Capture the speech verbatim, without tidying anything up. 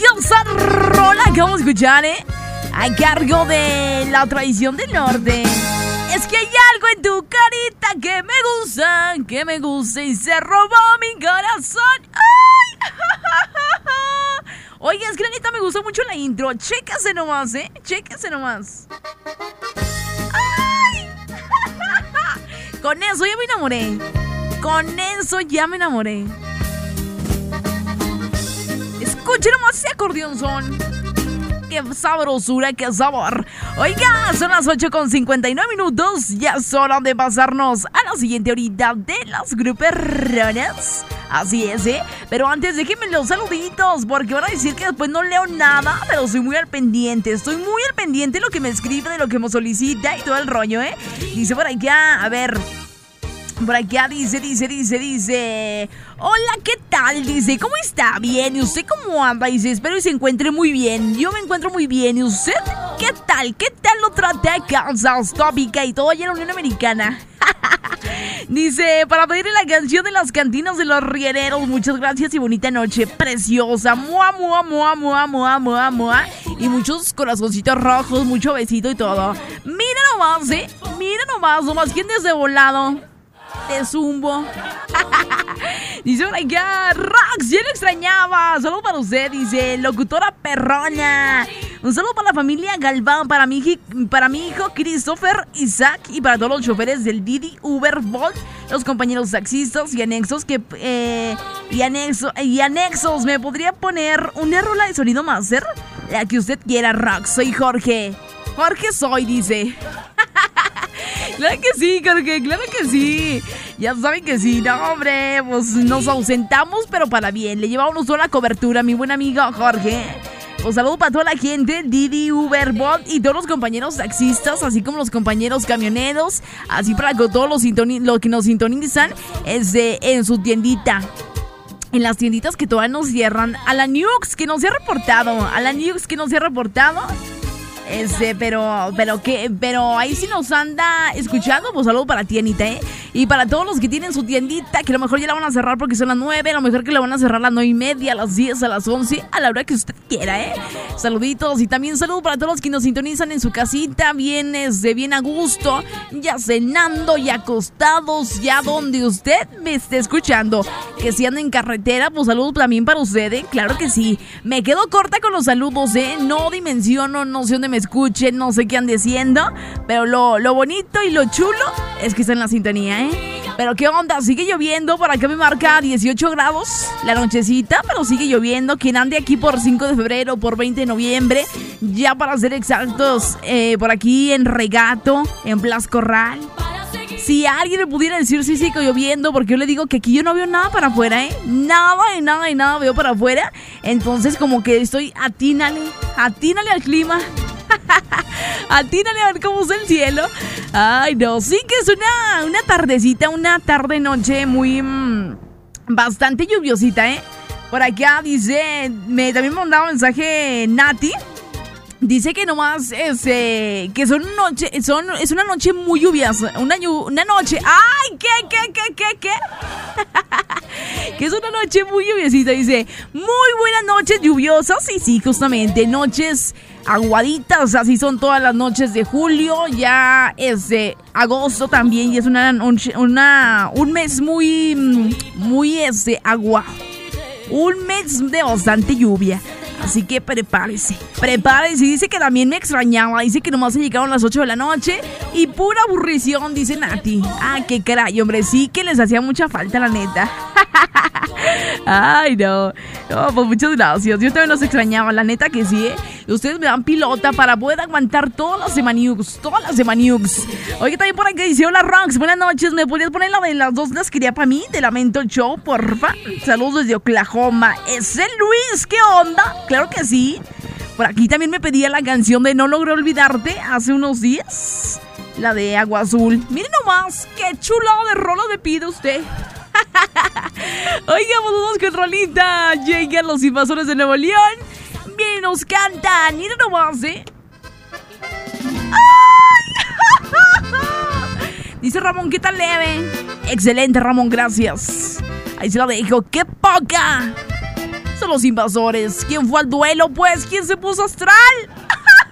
Deliciosa rola que vamos a escuchar, ¿eh? A cargo de La Traición del Norte. Es que hay algo en tu carita que me gusta, que me gusta y se robó mi corazón. ¡Ay! Oye, es que la neta me gustó mucho la intro. Chécase nomás, ¿eh? Chécase nomás. ¡Ay! Con eso ya me enamoré. Con eso ya me enamoré. Escuchen nomás ese acordeón son. Qué sabrosura, qué sabor. Oiga, son las ocho con cincuenta y nueve minutos. Ya es hora de pasarnos a la siguiente horita de las gruperronas. Así es, ¿eh? Pero antes déjenme los saluditos, porque van a decir que después no leo nada, pero estoy muy al pendiente. Estoy muy al pendiente de lo que me escribe, de lo que me solicita y todo el rollo, ¿eh? Dice por acá, a ver... Por acá dice, dice, dice, dice... Hola, ¿qué tal? Dice, ¿cómo está? Bien, ¿y usted cómo anda? Dice, espero y se encuentre muy bien. Yo me encuentro muy bien, ¿y usted? ¿Qué tal? ¿Qué tal lo trata Kansas, Tópica y todo allá en la Unión Americana? Dice, para pedirle la canción de las cantinas de los riereros. Muchas gracias y bonita noche, preciosa. Mua, mua, mua, mua, mua, mua, mua. Y muchos corazoncitos rojos, mucho besito y todo. Mira nomás, ¿eh? Mira nomás, nomás, ¿quién desde volado? De zumbo. Dice por acá, Rox, yo lo extrañaba. Saludos para usted, dice, locutora perrona. Un saludo para la familia Galván, para mi, para mi hijo Christopher, Isaac y para todos los choferes del Didi, Uber, Bolt, los compañeros taxistas y anexos que eh, y, anexo, y anexos. ¿Me podría poner una rola de sonido máster? La que usted quiera, Rox. Soy Jorge. Jorge soy, dice. Claro que sí, Jorge, claro que sí. Ya saben que sí, no, hombre. Pues nos ausentamos, pero para bien. Le llevamos toda la cobertura a mi buen amigo Jorge. Pues saludo para toda la gente, Didi, Uber, Bolt y todos los compañeros taxistas, así como los compañeros camioneros, así para que todos los, sintoni- los que nos sintonizan es de, en su tiendita. En las tienditas que todavía nos cierran. A la Nux que no se ha reportado. A la Nux que no se ha reportado. Este, pero, pero que, pero ahí sí nos anda escuchando, pues saludo para ti, Anita, ¿eh? Y para todos los que tienen su tiendita, que a lo mejor ya la van a cerrar porque son las nueve, a lo mejor que la van a cerrar a las nueve y media, a las diez, a las once, a la hora que usted quiera, ¿eh? Saluditos y también saludo para todos los que nos sintonizan en su casita, bien, de bien a gusto, ya cenando, ya acostados, ya donde usted me esté escuchando. Que si anda en carretera, pues saludos también para usted, ¿eh? Claro que sí. Me quedo corta con los saludos, ¿eh? No dimensiono, no sé dónde me escuchen, no sé qué ande haciendo, pero lo, lo bonito y lo chulo es que está en la sintonía, ¿eh? Pero qué onda, sigue lloviendo, por acá me marca dieciocho grados la nochecita, pero sigue lloviendo. Quien ande aquí por cinco de febrero, por veinte de noviembre, ya para ser exactos, eh, por aquí en Regato, en Blas Corral. Si alguien me pudiera decir si sigue lloviendo, porque yo le digo que aquí yo no veo nada para afuera, ¿eh? Nada y nada y nada veo para afuera. Entonces como que estoy atínale, atínale al clima. Atínale a ver cómo está el cielo. Ay, no, sí que es una, una tardecita, una tarde-noche muy... Mmm, bastante lluviosita, ¿eh? Por acá dice... Me, también me mandaba un mensaje Nati. Dice que nomás es... Eh, que son noche, son, es una noche muy lluviosa. Una, una noche... ¡Ay! ¿Qué, qué, qué, qué, qué? Que es una noche muy lluviosita. Dice, muy buenas noches lluviosas. Y sí, justamente, noches... aguaditas, así son todas las noches de julio, ya es de agosto también y es una, una un mes muy, muy este, agua, un mes de bastante lluvia, así que prepárese, prepárese. Dice que también me extrañaba, dice que nomás se llegaron las ocho de la noche y pura aburrición, dice Nati. Ah, qué caray, hombre, sí que les hacía mucha falta, la neta. Ay, no. No, pues muchas gracias. Yo también los extrañaba, la neta que sí, ¿eh? Ustedes me dan pilota para poder aguantar todas las semaniux, todas las semaniux. Oye, también por aquí dice, hola Rox, buenas noches. ¿Me podrías poner la de las dos las quería para mí? De Lamento Show, porfa. Saludos desde Oklahoma. ¿Es el Luis? ¿Qué onda? Claro que sí. Por aquí también me pedía la canción de No Logré Olvidarte hace unos días. La de Agua Azul. Miren nomás, qué chulado de rolo me pide usted. Oiga, vamos con rolita. Llegan los invasores de Nuevo León. Vienen y nos cantan. Miren nomás, ¿eh? ¡Ay! Dice Ramón, ¿qué tal leve? Excelente, Ramón, gracias. Ahí se la dejo. ¡Qué poca! de los invasores. ¿Quién fue al duelo? Pues, ¿quién se puso astral?